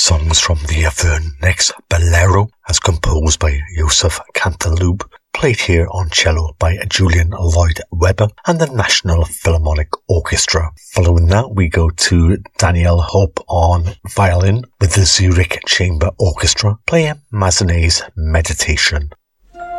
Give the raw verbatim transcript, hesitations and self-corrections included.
songs from the Vernex Bolero as composed by Joseph Canteloube, played here on cello by Julian Lloyd Webber and the National Philharmonic Orchestra. Following that, we go to Daniel Hope on violin with the Zurich Chamber Orchestra playing Massenet's Meditation.